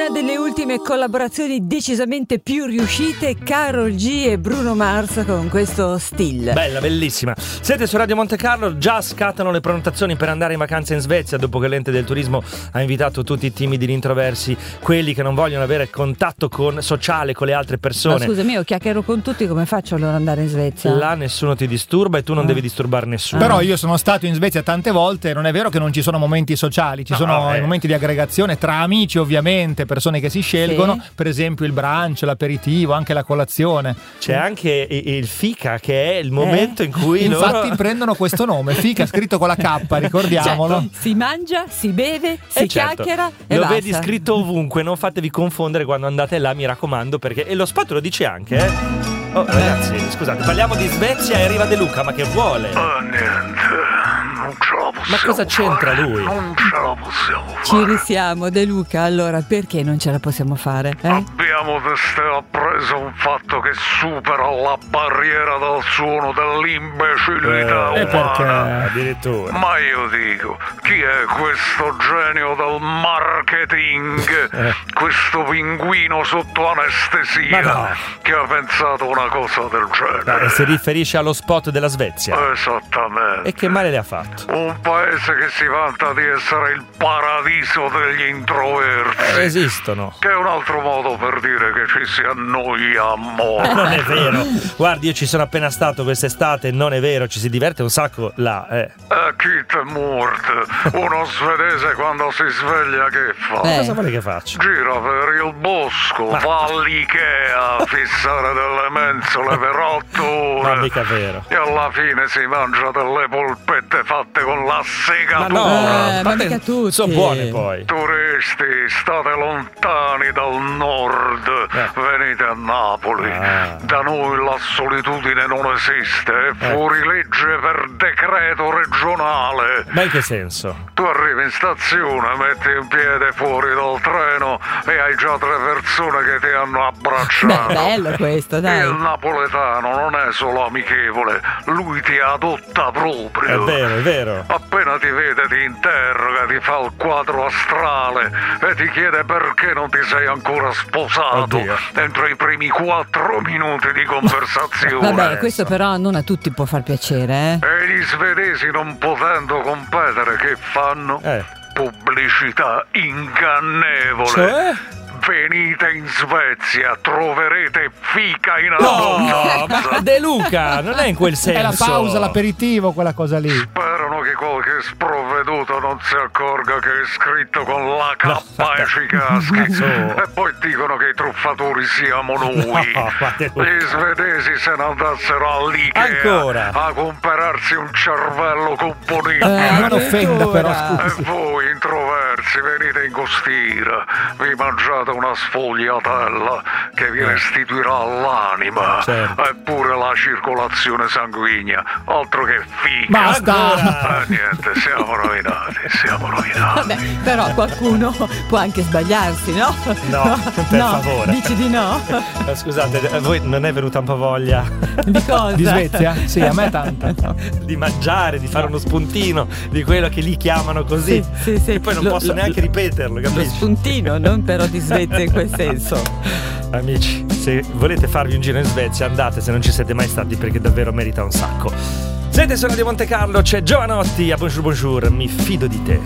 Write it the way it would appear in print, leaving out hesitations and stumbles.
Una delle ultime collaborazioni decisamente più riuscite, Karol G e Bruno Mars con questo Still. Bella, bellissima. Siete su Radio Monte Carlo, già scattano le prenotazioni per andare in vacanza in Svezia dopo che l'ente del turismo ha invitato tutti i timidi, gli introversi, quelli che non vogliono avere contatto sociale con le altre persone. Ma scusami, io chiacchiero con tutti, come faccio allora ad andare in Svezia? Là nessuno ti disturba e tu non devi disturbare nessuno. Però io sono stato in Svezia tante volte, non è vero che non ci sono momenti sociali, ci sono i momenti di aggregazione tra amici, ovviamente, persone che si scelgono, per esempio il brunch, l'aperitivo, anche la colazione. C'è anche il fika, che è il momento in cui infatti prendono questo nome, fika scritto con la K, ricordiamolo. Certo, si mangia, si beve, si chiacchiera e lo basta. vedi scritto ovunque, non fatevi confondere quando andate là, mi raccomando, perché e lo spot lo dice anche, Oh ragazzi, scusate, parliamo di Svezia e arriva De Luca, ma che vuole? Niente, non ce la possiamo. Ma cosa c'entra lui? Non ce la possiamo fare. Ci risiamo, De Luca, allora perché non ce la possiamo fare? Abbiamo testé appreso un fatto che supera la barriera del suono dell'imbecillità E umana. perché? Addirittura. Ma io dico, chi è questo genio del marketing? Questo pinguino sotto anestesia, Ma no. che ha pensato una cosa del genere? Si riferisce allo spot della Svezia. Esattamente. E che male le ha fatto? Un paese che si vanta di essere il paradiso degli introversi. Esistono. Che è un altro modo per dire che ci si annoia a morte. Non è vero. Guardi, io ci sono appena stato quest'estate, non è vero, ci si diverte un sacco là, Kit Murt, uno svedese quando si sveglia che fa? Cosa vuole che faccia? Gira per il bosco, va all'Ikea a fissare delle mensole per 8 ore. Ma mica vero. E alla fine si mangia delle polpette fatte con la segatura. ma mica tutti. Sono buone poi. Turisti, state lontani dal nord, venite a Napoli. Da noi la solitudine non esiste, è fuori legge per decreto regionale. Ma in che senso? Tu arrivi in stazione, metti un piede fuori dal treno e hai già 3 persone che ti hanno abbracciato. Beh, bello questo, dai. Il napoletano non è solo amichevole, lui ti adotta proprio. È vero. Appena ti vede ti interroga, ti fa il quadro astrale e ti chiede perché non ti sei ancora sposato. Oddio. Entro i primi 4 minuti di conversazione. Vabbè, questo però non a tutti può far piacere, E gli svedesi, non potendo competere, che fanno? Pubblicità ingannevole. Cioè? Venite in Svezia, troverete fica in No, abbondanza. ma De Luca, non è in quel senso. È la pausa, l'aperitivo, quella cosa lì. Sperano che qualche sprovveduto non si accorga che è scritto con la K e ci caschi. E poi dicono che i truffatori siamo noi. Gli svedesi se ne andassero all'Ikea Ancora? a comprarsi un cervello componibile. Non offendo però, E scusi. voi introversi venite in costiera, vi mangiate una sfogliatella che vi restituirà l'anima. Certo. Eppure la circolazione sanguigna, altro che figa. Basta. Niente, siamo rovinati. Vabbè, però qualcuno può anche sbagliarsi, no? No, per favore. Dici di no? Scusate, a voi non è venuta un po' voglia Di cosa? Di Svezia? Sì, a me tanta. di mangiare, di fare uno spuntino di quello che lì chiamano così? Sì. E poi non posso neanche ripeterlo, Lo capisci? spuntino, non però di Svezia in quel senso. Amici, se volete farvi un giro in Svezia andate, se non ci siete mai stati, perché davvero merita un sacco. Siete su Radio Monte Carlo, c'è Giovanotti a Bonjour, mi fido di te.